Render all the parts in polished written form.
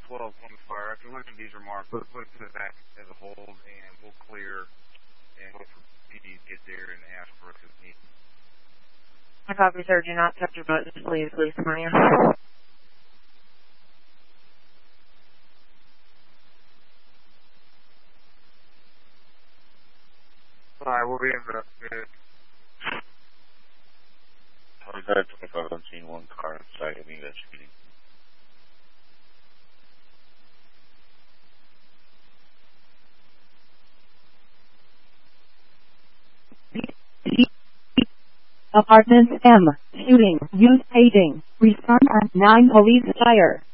12 on the fire. After looking at these remarks, let's put it back as a hold, and we'll clear and wait for PD to get there and ask for us if needed. I copy, sir. Do not touch your buttons, please. Please come here. Alright, we'll be in the... 25, I'm seeing one car inside. I think that's speeding. Apartment M. Shooting. Use paging. Respond on 9 police fire.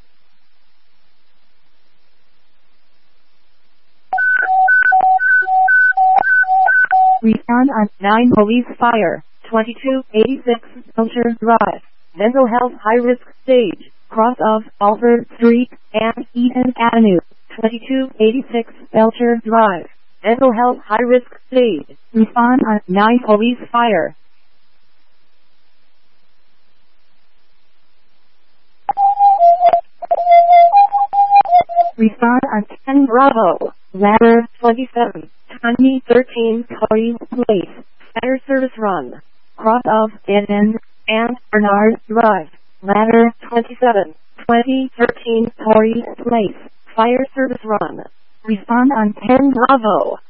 Respond on 9 police fire. 2286 Belcher Drive. Mental health high risk stage. Cross of Alford Street and Eden Avenue. 2286 Belcher Drive. Mental health high risk stage. Respond on 9 police fire. Respond on 10 Bravo. Ladder 27. Tiny 13 Corey Place. Fire service run. Cross of Dead End and Bernard Drive. Ladder 27. 2013 Corey Place. Fire service run. Respond on 10 Bravo.